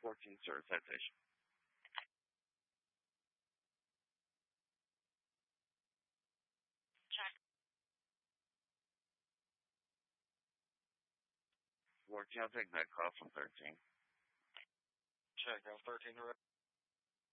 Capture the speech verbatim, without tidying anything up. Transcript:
fourteen, sir. Citation. Check. fourteen, I'll take that call from thirteen. Check, I was thirteen, right?